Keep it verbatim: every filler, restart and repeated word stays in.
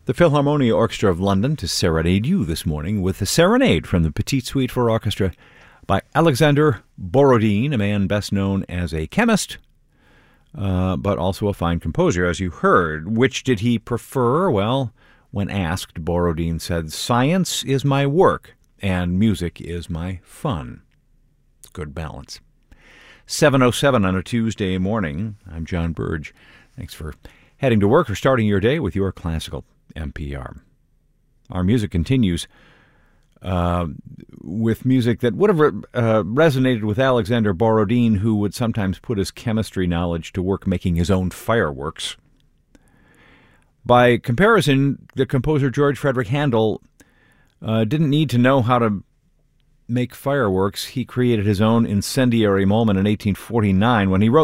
The Philharmonia Orchestra of London to serenade you this morning with a serenade from the Petite Suite for Orchestra by Alexander Borodin, a man best known as a chemist, uh, but also a fine composer, as you heard. Which did he prefer? Well, when asked, Borodin said, "Science is my work, and music is my fun." Good balance. seven oh seven on a Tuesday morning. I'm John Burge. Thanks for heading to work or starting your day with your classical N P R. Our music continues uh, with music that would have uh, resonated with Alexander Borodin, who would sometimes put his chemistry knowledge to work making his own fireworks. By comparison, the composer George Frederick Handel uh, didn't need to know how to make fireworks. He created his own incendiary moment in eighteen forty-nine when he wrote